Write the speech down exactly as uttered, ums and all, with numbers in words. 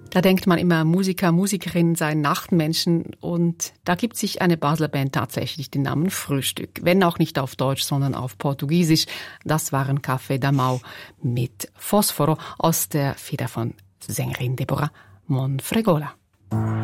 Da denkt man immer, Musiker, Musikerinnen seien Nachtmenschen und da gibt sich eine Basler Band tatsächlich den Namen Frühstück. Wenn auch nicht auf Deutsch, sondern auf Portugiesisch. Das waren Café da Mau mit Fosforo aus der Feder von Sängerin Deborah Monfregola.